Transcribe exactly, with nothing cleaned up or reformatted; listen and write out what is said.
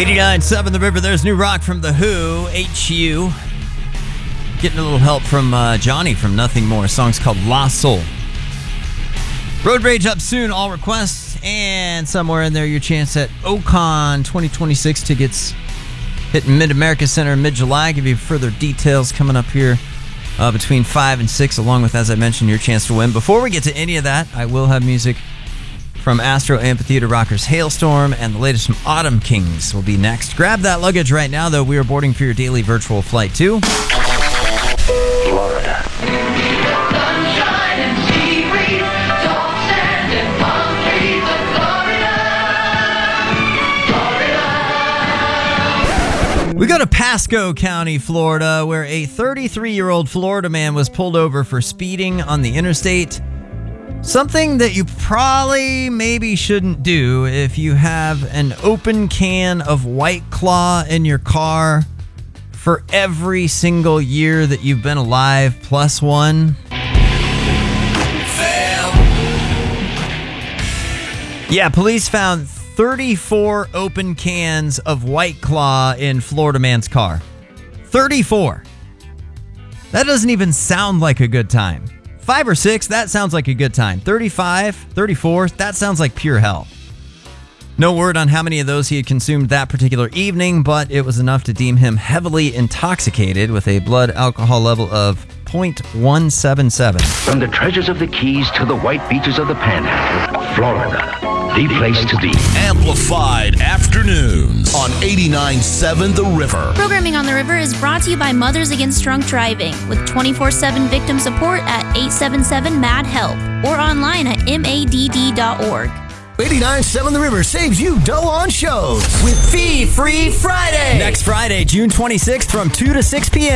eighty-nine point seven The River. There's new rock from The Who, H U. Getting a little help from uh, Johnny from Nothing More. Song's called La Soul. Road Rage up soon, all requests. And somewhere in there, your chance at Ocon twenty twenty-six tickets hitting Mid-America Center in mid-July. Give you further details coming up here uh, between five and six, along with, as I mentioned, your chance to win. Before we get to any of that, I will have music from Astro Amphitheater Rockers Hailstorm, and the latest from Autumn Kings will be next. Grab that luggage right now, though. We are boarding for your daily virtual flight to Florida. Sunshine and sea breeze, tall sand and palm trees of Florida. Florida. We go to Pasco County, Florida, where a thirty-three-year-old Florida man was pulled over for speeding on the interstate. Something that you probably maybe shouldn't do if you have an open can of White Claw in your car for every single year that you've been alive, plus one. Fail. Yeah, police found thirty-four open cans of White Claw in Florida man's car. thirty-four. That doesn't even sound like a good time. Five or six, that sounds like a good time. thirty-five, thirty-four, that sounds like pure hell. No word on how many of those he had consumed that particular evening, but it was enough to deem him heavily intoxicated with a blood alcohol level of zero point one seven seven. From the treasures of the Keys to the white beaches of the Panhandle, Florida, the place to be. Amplified Afternoons on eighty-nine point seven The River. Programming on the River is brought to you by Mothers Against Drunk Driving with twenty-four seven victim support at eight seven seven M A D HELP or online at M A D D dot org. eighty-nine point seven The River saves you dough on shows with Fee Free Friday. Next Friday, June twenty-sixth from two to six p.m.